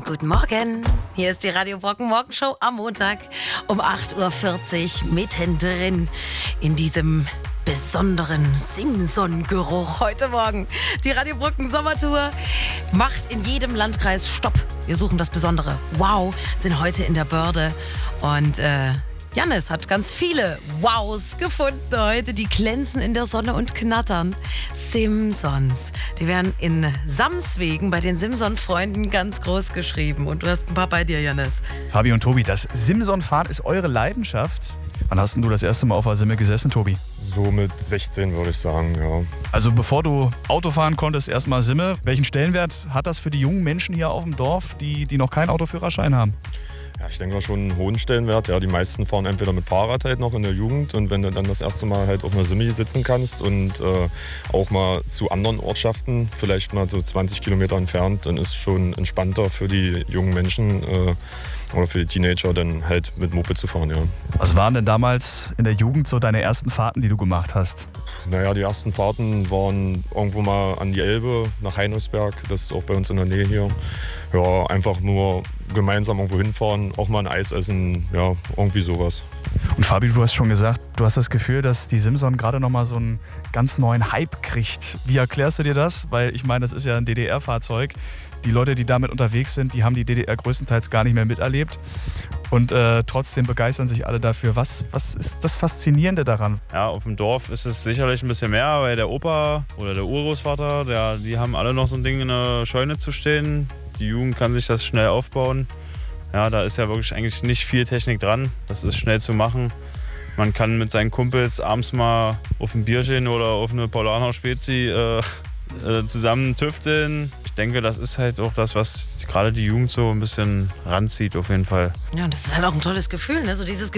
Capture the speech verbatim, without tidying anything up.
Guten Morgen. Hier ist die Radio Brocken Morgenshow am Montag um acht Uhr vierzig mittendrin in diesem besonderen Simson-Geruch heute Morgen. Die Radio Brocken Sommertour macht in jedem Landkreis Stopp. Wir suchen das Besondere. Wow, sind heute in der Börde und äh, Jannis hat ganz viele Wows gefunden heute, die glänzen in der Sonne und knattern. Simsons. Die werden in Samswegen bei den Simson-Freunden ganz groß geschrieben. Und du hast ein paar bei dir, Jannis. Fabi und Tobi, das Simson-Fahren ist eure Leidenschaft. Wann hast denn du das erste Mal auf der Simme gesessen, Tobi? So mit sechzehn würde ich sagen, ja. Also bevor du Auto fahren konntest, erstmal Simme. Welchen Stellenwert hat das für die jungen Menschen hier auf dem Dorf, die, die noch keinen Autoführerschein haben? Ja, ich denke mal schon einen hohen Stellenwert. Ja, die meisten fahren entweder mit Fahrrad halt noch in der Jugend und wenn du dann das erste Mal halt auf einer Simme sitzen kannst und äh, auch mal zu anderen Ortschaften, vielleicht mal so zwanzig Kilometer entfernt, dann ist es schon entspannter für die jungen Menschen äh, oder für die Teenager dann halt mit Moped zu fahren, ja. Was waren denn damals in der Jugend so deine ersten Fahrten, die du gemacht hast? Naja, die ersten Fahrten waren irgendwo mal an die Elbe, nach Heinersberg, das ist auch bei uns in der Nähe hier. Ja, einfach nur gemeinsam irgendwo hinfahren, auch mal ein Eis essen, ja, irgendwie sowas. Und Fabi, du hast schon gesagt, du hast das Gefühl, dass die Simson gerade nochmal so einen ganz neuen Hype kriegt. Wie erklärst du dir das? Weil ich meine, das ist ja ein D D R-Fahrzeug. Die Leute, die damit unterwegs sind, die haben die D D R größtenteils gar nicht mehr miterlebt. Und äh, trotzdem begeistern sich alle dafür. Was, was ist das Faszinierende daran? Ja, auf dem Dorf ist es sicherlich ein bisschen mehr, weil der Opa oder der Urgroßvater, der, die haben alle noch so ein Ding in der Scheune zu stehen. Die Jugend kann sich das schnell aufbauen. Ja, da ist ja wirklich eigentlich nicht viel Technik dran. Das ist schnell zu machen. Man kann mit seinen Kumpels abends mal auf ein Bierchen oder auf eine Paulaner Spezi äh, äh, zusammen tüfteln. Ich denke, das ist halt auch das, was gerade die Jugend so ein bisschen ranzieht auf jeden Fall. Ja, und das ist halt auch ein tolles Gefühl, ne? So dieses